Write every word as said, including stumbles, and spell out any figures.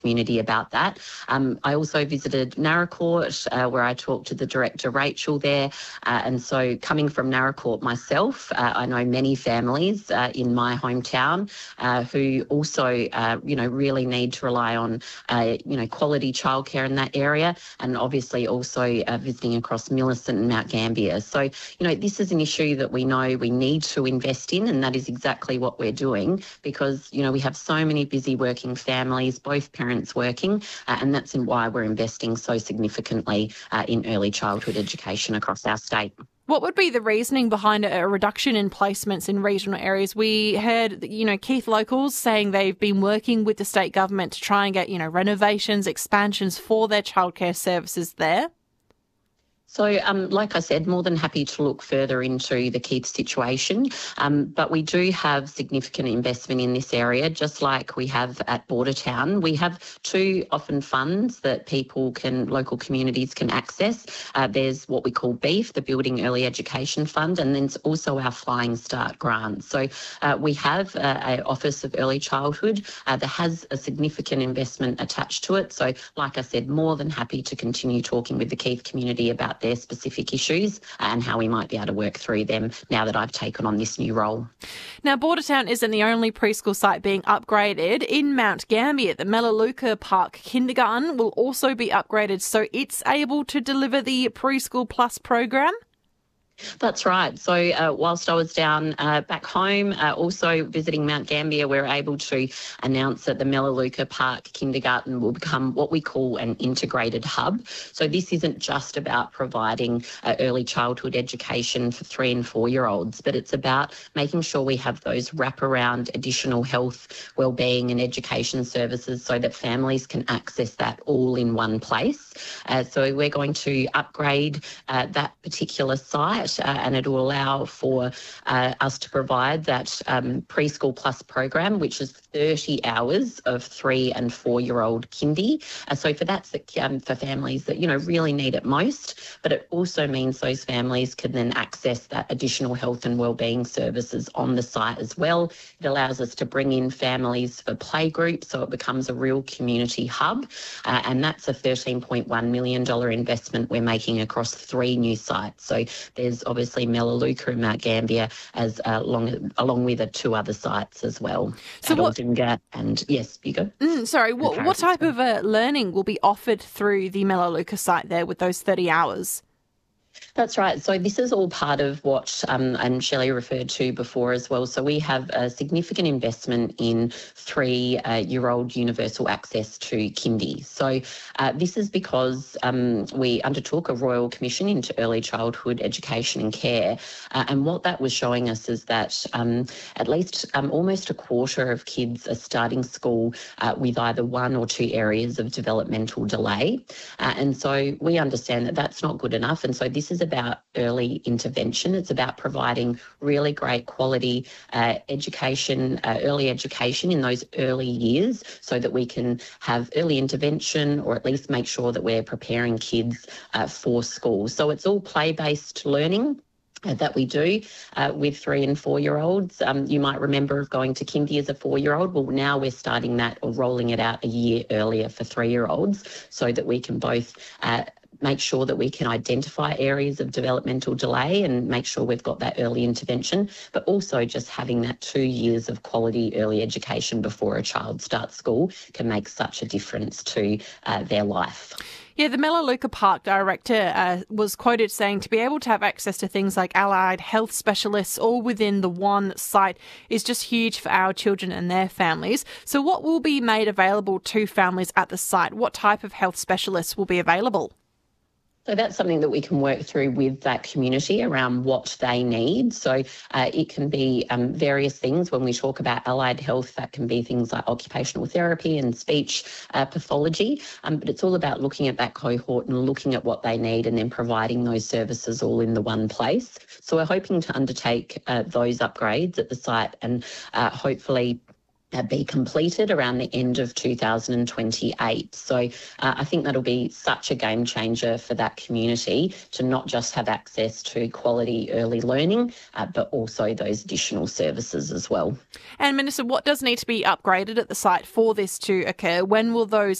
community about that. Um, I also visited Naracoorte, uh, where I talked to the director, Rachel, there. Uh, and so coming from Naracoorte myself, uh, I know many families uh, in my hometown uh, who also, uh, you know, really need to rely on, uh, you know, quality childcare in that area, and obviously also uh, visiting across Millicent and Mount Gambier. So, you know, this is an issue that we know we need to invest in, and that is exactly what we're doing, because, you know, we have so many busy working families, both parents working, uh, and that's why we're investing so significantly uh, in early childhood education across our state. What would be the reasoning behind a reduction in placements in regional areas? We heard, you know, Keith Locals saying they've been working with the state government to try and get, you know, renovations, expansions for their childcare services there. So, um, like I said, more than happy to look further into the Keith situation, um, but we do have significant investment in this area, just like we have at Bordertown. We have two often funds that people can, local communities can access. Uh, there's what we call BEEF, the Building Early Education Fund, and then it's also our Flying Start grant. So uh, we have uh, an Office of Early Childhood uh, that has a significant investment attached to it. So, like I said, more than happy to continue talking with the Keith community about their specific issues and how we might be able to work through them now that I've taken on this new role. Now, Bordertown isn't the only preschool site being upgraded. In Mount Gambier, the Melaleuca Park Kindergarten will also be upgraded so it's able to deliver the Preschool Plus program. That's right. So uh, whilst I was down uh, back home, uh, also visiting Mount Gambier, we were able to announce that the Melaleuca Park Kindergarten will become what we call an integrated hub. So this isn't just about providing uh, early childhood education for three and four-year-olds, but it's about making sure we have those wraparound additional health, wellbeing and education services so that families can access that all in one place. Uh, so we're going to upgrade uh, that particular site. Uh, and it will allow for uh, us to provide that um, Preschool Plus program, which is thirty hours of three and four-year-old kindy. Uh, so for that's um, for families that, you know, really need it most, but it also means those families can then access that additional health and wellbeing services on the site as well. It allows us to bring in families for playgroups, so it becomes a real community hub, uh, and that's a thirteen point one million dollars investment we're making across three new sites. So there's obviously Melaleuca and Mount Gambier as uh, along, along with the two other sites as well. So what, and yes, you go. Mm, sorry, what, what type of uh, learning will be offered through the Melaleuca site there with those thirty hours? That's right. So this is all part of what um, and Shelley referred to before as well. So we have a significant investment in three-year-old uh, universal access to kindy. So uh, this is because um, we undertook a Royal Commission into early childhood education and care. Uh, and what that was showing us is that um, at least um, almost a quarter of kids are starting school uh, with either one or two areas of developmental delay. Uh, and so we understand that that's not good enough. And so this is about early intervention. It's about providing really great quality uh, education, uh, early education in those early years so that we can have early intervention, or at least make sure that we're preparing kids uh, for school. So it's all play-based learning Uh, that we do uh, with three and four-year-olds. Um, you might remember of going to kindy as a four-year-old. Well, now we're starting that or rolling it out a year earlier for three-year-olds so that we can both uh, make sure that we can identify areas of developmental delay and make sure we've got that early intervention, but also just having that two years of quality early education before a child starts school can make such a difference to uh, their life. Yeah, the Melaleuca Park director uh, was quoted saying to be able to have access to things like allied health specialists all within the one site is just huge for our children and their families. So what will be made available to families at the site? What type of health specialists will be available? So that's something that we can work through with that community around what they need. So uh, it can be um, various things. When we talk about allied health, that can be things like occupational therapy and speech uh, pathology. Um, but it's all about looking at that cohort and looking at what they need and then providing those services all in the one place. So we're hoping to undertake uh, those upgrades at the site and uh, hopefully uh, be completed around the end of two thousand twenty-eight. So uh, I think that'll be such a game changer for that community to not just have access to quality early learning, uh, but also those additional services as well. And Minister, what does need to be upgraded at the site for this to occur? When will those